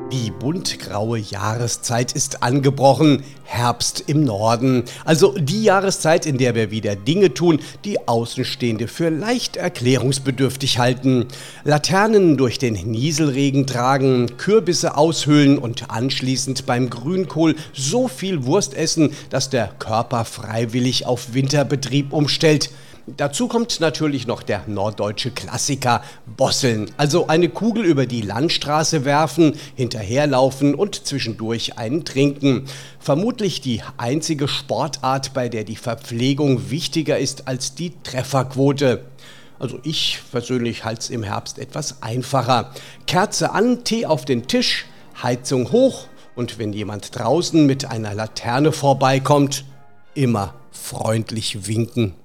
Die buntgraue Jahreszeit ist angebrochen, Herbst im Norden. Also die Jahreszeit, in der wir wieder Dinge tun, die Außenstehende für leicht erklärungsbedürftig halten. Laternen durch den Nieselregen tragen, Kürbisse aushöhlen und anschließend beim Grünkohl so viel Wurst essen, dass der Körper freiwillig auf Winterbetrieb umstellt. Dazu kommt natürlich noch der norddeutsche Klassiker Bosseln, also eine Kugel über die Landstraße werfen, hinterherlaufen und zwischendurch einen trinken. Vermutlich die einzige Sportart, bei der die Verpflegung wichtiger ist als die Trefferquote. Also ich persönlich halte es im Herbst etwas einfacher. Kerze an, Tee auf den Tisch, Heizung hoch und wenn jemand draußen mit einer Laterne vorbeikommt, immer freundlich winken.